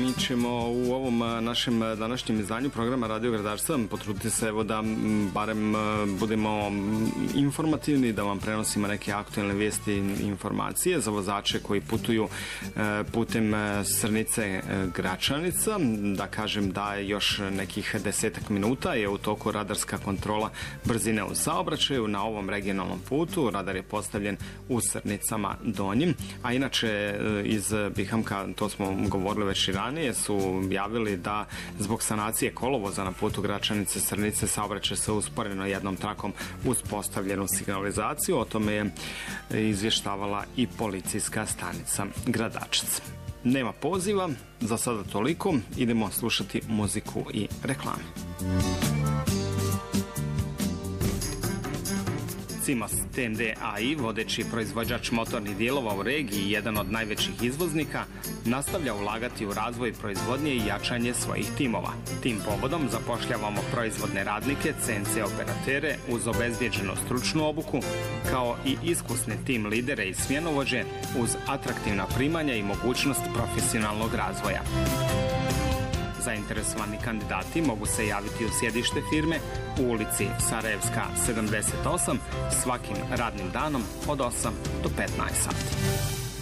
Mi ćemo u ovom našem današnjem izdanju programa Radio Gradarstva potruditi se da barem budemo informativni, da vam prenosimo neke aktualne vijesti i informacije za vozače koji putuju putem Srnice Gračanica. Da kažem da još nekih 10 minuta je u toku radarska kontrola brzine u saobraćaju na ovom regionalnom putu. Radar je postavljen u Srnicama Donjim, a inače iz Bihamka, to smo govorili već i ranije, su javili da zbog sanacije kolovoza na putu Gračanice Srnice saobraćaj se usporeno jednom trakom uz postavljenu signalizaciju. O tome je izvještavala i policijska stanica Gradačac. Nema poziva, za sada toliko, idemo slušati muziku i reklame. Cimos TMD AI, vodeći proizvođač motornih dijelova u regiji i jedan od najvećih izvoznika, nastavlja ulagati u razvoj proizvodnje i jačanje svojih timova. Tim povodom zapošljavamo proizvodne radnike, CNC operatere uz obezbjeđenu stručnu obuku, kao i iskusne tim lidere i smjenovođe uz atraktivna primanja i mogućnost profesionalnog razvoja. Zainteresovani kandidati mogu se javiti u sjedište firme u ulici Sarajevska 78 svakim radnim danom od 8 do 15 sati.